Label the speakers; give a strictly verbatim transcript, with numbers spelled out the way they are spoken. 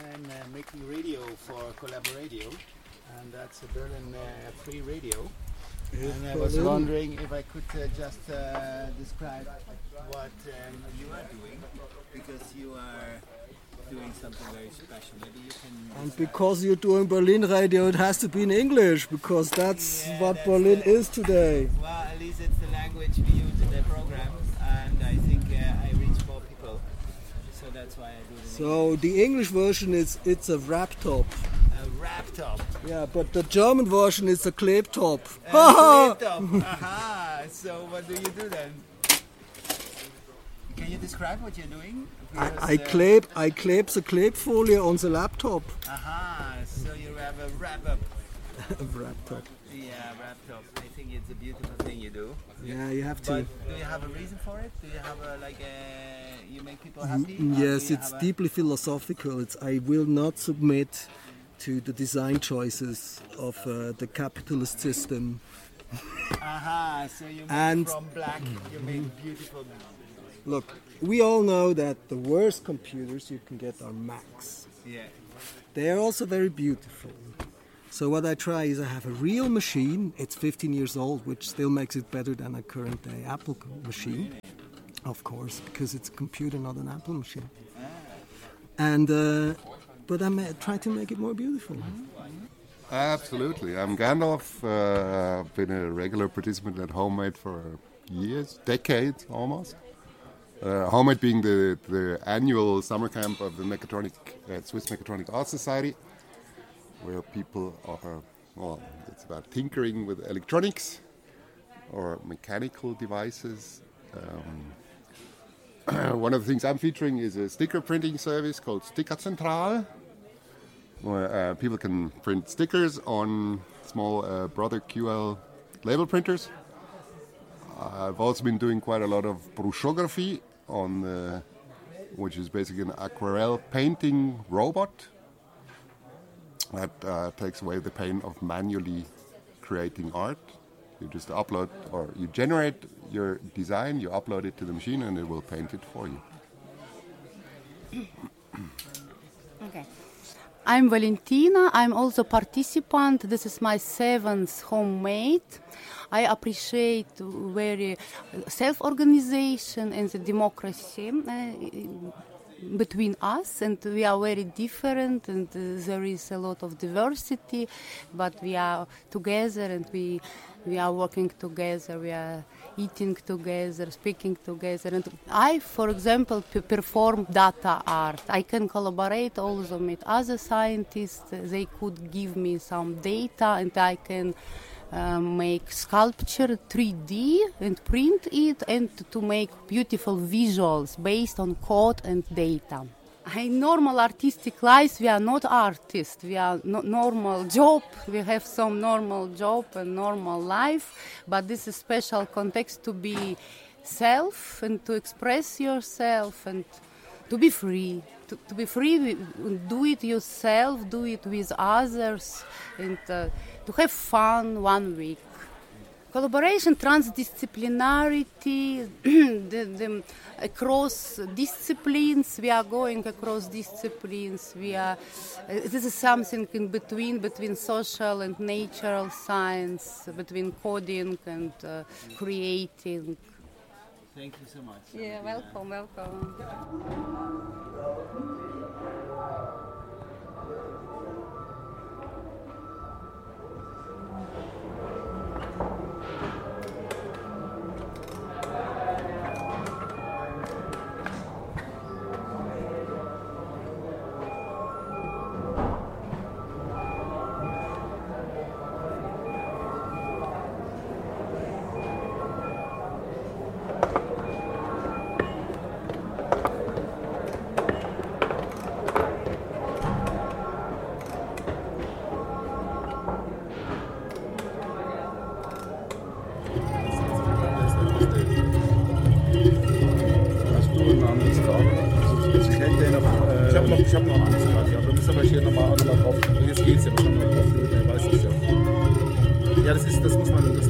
Speaker 1: I'm uh, making radio for Collab Radio, and that's a Berlin uh, free radio. And I was wondering if I could uh, just uh, describe what um, you are doing, because you are doing something very special. Maybe you can.
Speaker 2: And because you're doing Berlin radio, it has to be in English, because that's yeah, what that's Berlin the, is today.
Speaker 1: Well, at least it's the language we use in the program, and I think uh, I reach more people, so that's why I do it in
Speaker 2: So
Speaker 1: English.
Speaker 2: the English version is it's a rap top.
Speaker 1: A rap top.
Speaker 2: Yeah, but the German version is a Kleb top.
Speaker 1: A Kleb top. Aha. So what do you do then? Can you describe what you're doing? Because,
Speaker 2: I, I
Speaker 1: uh,
Speaker 2: kleb I kleb the Klebfolie on the laptop.
Speaker 1: Aha. So you have a wrap up.
Speaker 2: A wrap top.
Speaker 1: Yeah, wrap top. I think it's a beautiful thing you do.
Speaker 2: Yeah, you have to.
Speaker 1: But do you have a reason for it? Do you have a like a you make people happy?
Speaker 2: Yes, it's deeply philosophical. It's I will not submit to the design choices of uh, the capitalist system.
Speaker 1: Aha, so you make
Speaker 2: And
Speaker 1: from black, you make beautiful.
Speaker 2: Look, we all know that the worst computers you can get are Macs.
Speaker 1: Yeah.
Speaker 2: They are also very beautiful. So what I try is I have a real machine. It's fifteen years old, which still makes it better than a current day Apple machine. Of course, because it's a computer, not an Apple machine. And uh, but I ma- try to make it more beautiful.
Speaker 3: Absolutely. I'm Gandalf. Uh, I've been a regular participant at Homemade for years, decades almost. Uh, Homemade being the, the annual summer camp of the Mechatronic, uh, Swiss Mechatronic Art Society, where people are, well, it's about tinkering with electronics or mechanical devices. Um, one of the things I'm featuring is a sticker printing service called Sticker Central, where uh, people can print stickers on small uh, Brother Q L label printers. I've also been doing quite a lot of brushography, on the, which is basically an aquarelle painting robot that uh, takes away the pain of manually creating art. You just upload, or you generate your design, you upload it to the machine, and it will paint it for you.
Speaker 4: Okay. I'm Valentina. I'm also participant. This is my seventh Homemade. I appreciate very self-organization and the democracy uh, between us, and we are very different, and uh, there is a lot of diversity, but we are together, and we we are working together, we are eating together, speaking together. And I, for example, p- perform data art. I can collaborate also with other scientists. They could give me some data, and I can uh, make sculpture three D and print it, and to make beautiful visuals based on code and data. In normal artistic lives, we are not artists. We are no normal job. We have some normal job and normal life. But this is special context to be self and to express yourself and to be free. To, to be free, do it yourself, do it with others, and uh, to have fun one week. Collaboration, transdisciplinarity, the, the, across disciplines, we are going across disciplines. We are. Uh, this is something in between, between social and natural science, between coding and uh, creating.
Speaker 1: Thank you so much.
Speaker 4: Yeah, welcome, welcome.
Speaker 5: Ich habe noch, ich hab noch Angst gerade, ja. Wir müssen aber hier nochmal noch mal drauf. Jetzt geht's ja, wir können noch drauf, er weiß es ja. Ja, das ist, das muss man, das